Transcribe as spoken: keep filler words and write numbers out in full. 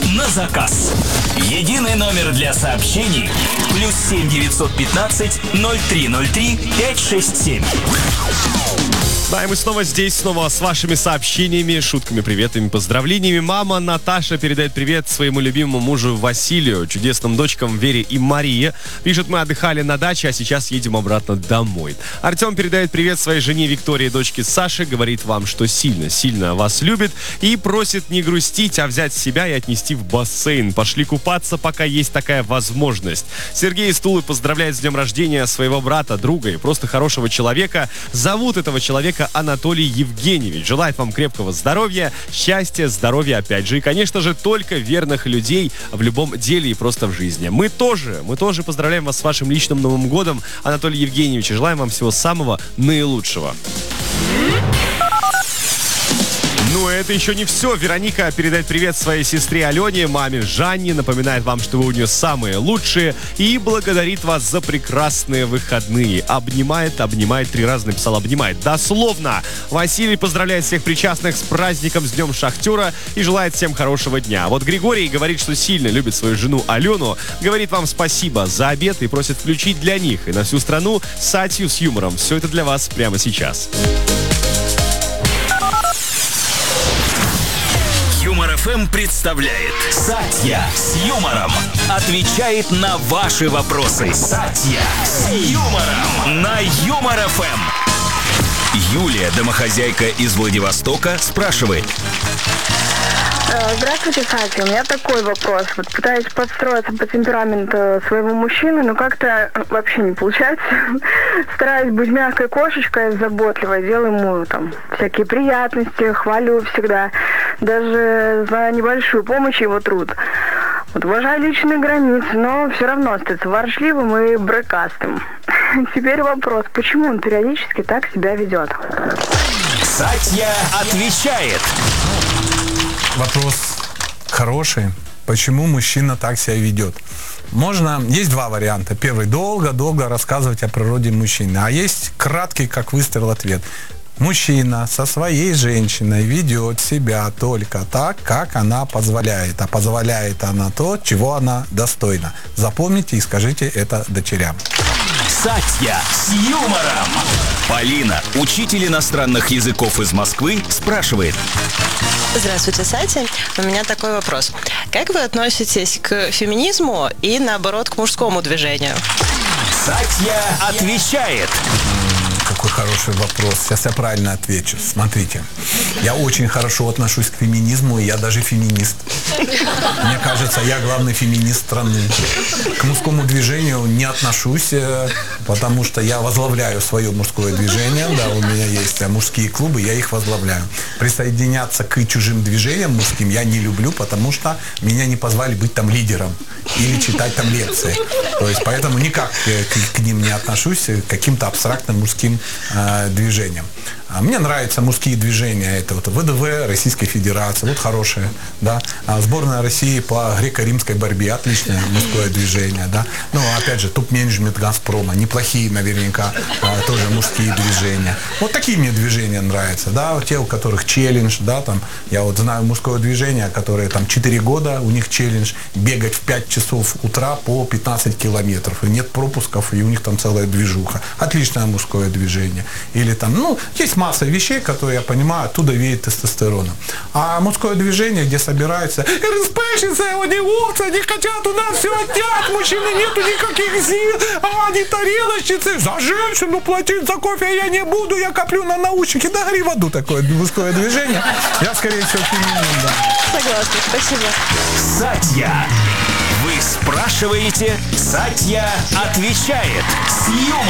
на заказ. Единый номер для сообщений. Плюс семь девятьсот пятнадцать ноль три ноль три пять шесть семь. Да, и мы снова здесь, снова с вашими сообщениями, шутками, приветами, поздравлениями. Мама Наташа передает привет своему любимому мужу Василию, чудесным дочкам Вере и Марии. Пишет, мы отдыхали на даче, а сейчас едем обратно домой. Артем передает привет своей жене Виктории, дочке Саше, говорит вам, что сильно-сильно вас любит и просит не грустить, а взять себя и отнести в бассейн. Пошли купаться, пока есть такая возможность. Сергей из Тулы поздравляет с днем рождения своего брата, друга и просто хорошего человека. Зовут этого человека Анатолий Евгеньевич. Желает вам крепкого здоровья, счастья, здоровья опять же. И, конечно же, только верных людей в любом деле и просто в жизни. Мы тоже, мы тоже поздравляем вас с вашим личным Новым годом, Анатолий Евгеньевич. И желаем вам всего самого наилучшего. Ну, это еще не все. Вероника передает привет своей сестре Алене, маме Жанне, напоминает вам, что вы у нее самые лучшие и благодарит вас за прекрасные выходные. Обнимает, обнимает, три раза написал обнимает. Дословно. Василий поздравляет всех причастных с праздником, с Днем Шахтера и желает всем хорошего дня. Вот Григорий говорит, что сильно любит свою жену Алену, говорит вам спасибо за обед и просит включить для них и на всю страну Сатью с юмором. Все это для вас прямо сейчас. Юмор эф эм представляет Сатья с юмором. Отвечает на ваши вопросы. Сатья с юмором на Юмор эф эм. Юлия, домохозяйка из Владивостока, спрашивает. Здравствуйте, Сатя. У меня такой вопрос. Вот пытаюсь подстроиться по темпераменту своего мужчины, но как-то вообще не получается. Стараюсь быть мягкой кошечкой, заботливой, делаю ему там всякие приятности, хвалю всегда. Даже за небольшую помощь его труд. Вот, уважаю личные границы, но все равно остается ворчливым и брыкастым. Теперь вопрос, почему он периодически так себя ведет? Сатья отвечает. Вопрос хороший. Почему мужчина так себя ведет? Можно, есть два варианта. Первый, долго-долго рассказывать о природе мужчины. А есть краткий, как выстрел, ответ. Мужчина со своей женщиной ведет себя только так, как она позволяет. А позволяет она то, чего она достойна. Запомните и скажите это дочерям. Сатья с юмором. Полина, учитель иностранных языков из Москвы, спрашивает. Здравствуйте, Сатя. У меня такой вопрос. Как вы относитесь к феминизму и, наоборот, к мужскому движению? Сатья отвечает. Какой хороший вопрос. Сейчас я правильно отвечу. Смотрите, я очень хорошо отношусь к феминизму, и я даже феминист. Мне кажется, я главный феминист страны. К мужскому движению не отношусь, потому что я возглавляю свое мужское движение. Да, у меня есть мужские клубы, я их возглавляю. Присоединяться к чужим движениям мужским я не люблю, потому что меня не позвали быть там лидером или читать там лекции. То есть, поэтому никак к, к ним не отношусь, к каким-то абстрактным мужским э, движениям. Мне нравятся мужские движения. Это вот вэ дэ вэ Российской Федерации, вот хорошее, да. А сборная России по греко-римской борьбе, отличное мужское движение, да. Ну, опять же, топ-менеджмент Газпрома, неплохие наверняка а, тоже мужские движения. Вот такие мне движения нравятся, да, те, у которых челлендж, да, там, я вот знаю мужское движение, которое там четыре года, у них челлендж бегать в пять часов утра по пятнадцать километров, и нет пропусков, и у них там целая движуха. Отличное мужское движение. Или там, ну, есть масса вещей, которые, я понимаю, оттуда веет тестостероном. А мужское движение, где собираются РСПшницы, одеваются, они хотят у нас все отнять, мужчины нету никаких сил, а они тарелочницы, за женщину платить за кофе я не буду, я коплю на наушники, да гори в аду такое мужское движение. Я, скорее всего, феминин, да. Согласна, спасибо. Сатья. Вы спрашиваете, Сатья отвечает. С юмором.